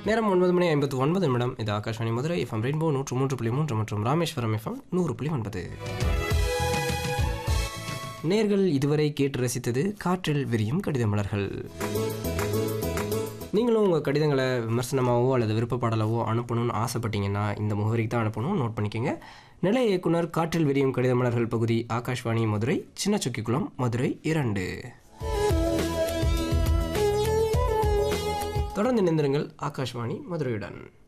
நேரம் 9:59 இது Akashvani Madurai FM rainbow 103.3 மற்றும் ராமேஸ்வரம் எஃப்எம் 100.9. நேர்கள் இதுவரை கேட்டு ரசித்தது காற்றில் விரியும் கடித மலர்கள். நீங்களும் உங்கள் கடிதங்களை விமர்சனமாகவோ அல்லது விருப்பப்பாடலாவோ அனுப்பணும்னு ஆசைப்பட்டீங்கன்னா இந்த முகவரிக்கு தான் அனுப்பணும். நோட் பண்ணிக்கோங்க. நிலைய இயக்குனர், காற்றில் விரியும் கடித மலர்கள் பகுதி, ஆகாஷ்வாணி மதுரை, சின்ன சொக்கிக்குளம், மதுரை 2. தொடர்ந்து இணைந்திருங்கள் ஆகாஷ்வாணி மதுரையுடன்.